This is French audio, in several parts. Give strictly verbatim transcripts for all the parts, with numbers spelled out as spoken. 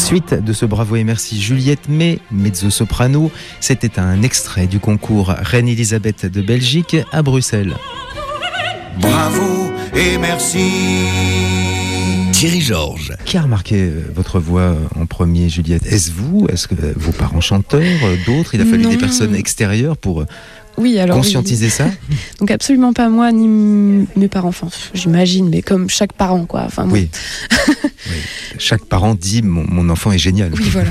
Suite de ce Bravo et merci Juliette May, mezzo-soprano. C'était un extrait du concours Reine-Elisabeth de Belgique à Bruxelles. Bravo et merci. Thierry Georges. Qui a remarqué votre voix en premier, Juliette? Est-ce vous? Est-ce que vos parents chanteurs? D'autres? Il a fallu Non. des personnes extérieures pour Oui, alors conscientiser oui. ça? Donc absolument pas moi ni m- mes parents, enfin j'imagine, mais comme chaque parent quoi. Enfin, Oui. Oui. Chaque parent dit mon, mon enfant est génial. Oui, voilà.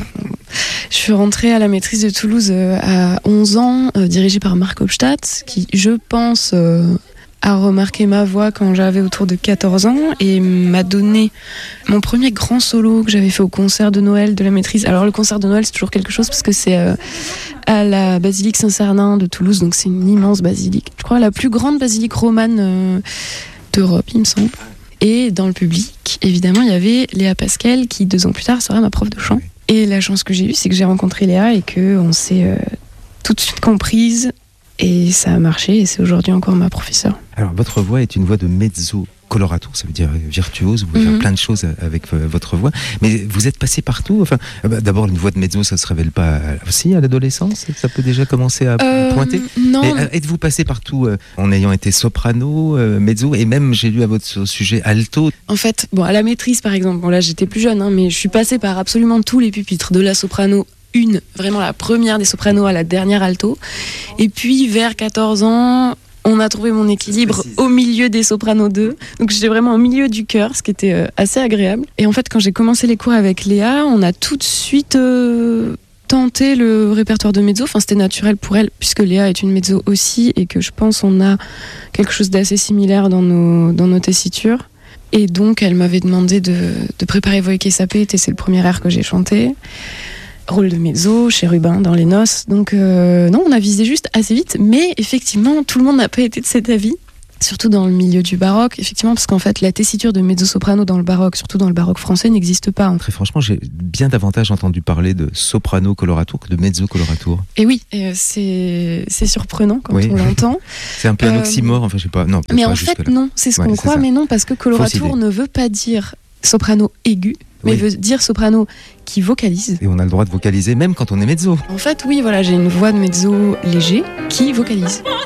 Je suis rentrée à la maîtrise de Toulouse euh, à onze ans, euh, dirigée par Marc Hofstadt, qui, je pense, euh, a remarqué ma voix quand j'avais autour de quatorze ans et m'a donné mon premier grand solo que j'avais fait au concert de Noël de la maîtrise. Alors le concert de Noël, c'est toujours quelque chose parce que c'est euh, à la basilique Saint-Cernin de Toulouse, donc c'est une immense basilique. Je crois la plus grande basilique romane euh, d'Europe, il me semble. Et dans le public, évidemment, il y avait Léa Pascal qui, deux ans plus tard, sera ma prof de chant. Et la chance que j'ai eue, c'est que j'ai rencontré Léa et qu'on s'est euh, tout de suite comprise. Et ça a marché et c'est aujourd'hui encore ma professeure. Alors, votre voix est une voix de mezzo coloratura, ça veut dire virtuose, vous pouvez Mm-hmm. faire plein de choses avec euh, votre voix, mais vous êtes passé partout, enfin, euh, bah, d'abord une voix de mezzo, ça se révèle pas aussi à l'adolescence, ça peut déjà commencer à Euh, pointer. non, Mais euh, êtes-vous passé partout euh, en ayant été soprano, euh, mezzo, et même j'ai lu à votre sujet alto? en fait, bon, à la maîtrise par exemple, bon là j'étais plus jeune, hein, mais je suis passée par absolument tous les pupitres, de la soprano une, vraiment la première des sopranos à la dernière alto, et puis vers quatorze ans, on a trouvé mon équilibre au milieu des sopranos deux, donc j'étais vraiment au milieu du chœur, ce qui était euh, assez agréable. Et en fait, quand j'ai commencé les cours avec Léa, on a tout de suite euh, tenté le répertoire de mezzo, enfin c'était naturel pour elle, puisque Léa est une mezzo aussi, et que je pense on a quelque chose d'assez similaire dans nos, dans nos tessitures. Et donc elle m'avait demandé de, de préparer Voi che sapete, c'est le premier air que j'ai chanté. Rôle de mezzo chez Rubin dans Les Noces. Donc euh, non, on a visé juste assez vite, mais effectivement, tout le monde n'a pas été de cet avis, surtout dans le milieu du baroque, effectivement, parce qu'en fait, la tessiture de mezzo-soprano dans le baroque, surtout dans le baroque français, n'existe pas. Hein. Très franchement, j'ai bien davantage entendu parler de soprano coloratour que de mezzo coloratour. Et oui, et, euh, c'est, c'est surprenant quand Oui. on l'entend. C'est un peu un Euh, oxymore, enfin je sais pas. Non, peut-être Mais pas en fait, jusque-là. non, c'est ce Ouais, qu'on c'est croit, ça. mais non, parce que coloratour idée. ne veut pas dire soprano aigu, mais Oui. veut dire soprano qui vocalise. Et on a le droit de vocaliser même quand on est mezzo. En fait, oui, voilà, j'ai une voix de mezzo léger qui vocalise.